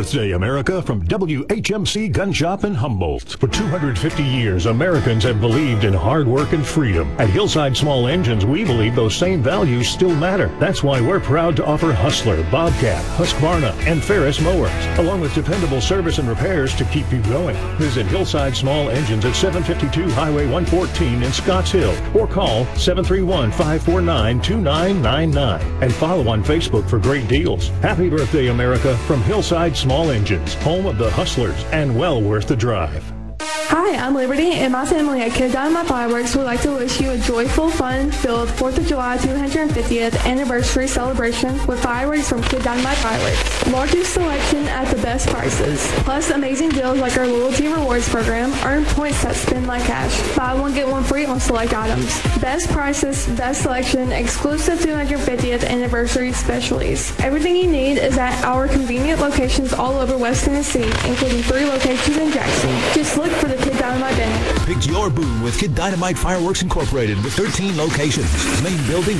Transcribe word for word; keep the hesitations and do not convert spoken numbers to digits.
birthday, America, from W H M C Gun Shop in Humboldt. For two hundred fifty years, Americans have believed in hard work and freedom. At Hillside Small Engines, we believe those same values still matter. That's why we're proud to offer Hustler, Bobcat, Husqvarna, and Ferris mowers, along with dependable service and repairs to keep you going. Visit Hillside Small Engines at seven fifty-two Highway one fourteen in Scotts Hill, or call seven three one, five four nine, two nine nine nine and follow on Facebook for great deals. Happy birthday, America, from Hillside Small Engines, home of the Hustlers, and well worth the drive. Hi, I'm Liberty, and my family at Kid Dynamite Fireworks would like to wish you a joyful, fun-filled fourth of July two hundred fiftieth anniversary celebration with fireworks from Kid Dynamite Fireworks. Largest selection at the best prices, plus amazing deals like our loyalty rewards program, earn points that spin like cash. Buy one, get one free on select items. Best prices, best selection, exclusive two hundred fiftieth anniversary specials. Everything you need is at our convenient locations all over West Tennessee, including three locations in Jackson. Just look for the Kid Dynamite banner. Pick your boom with Kid Dynamite Fireworks Incorporated with thirteen locations. Main building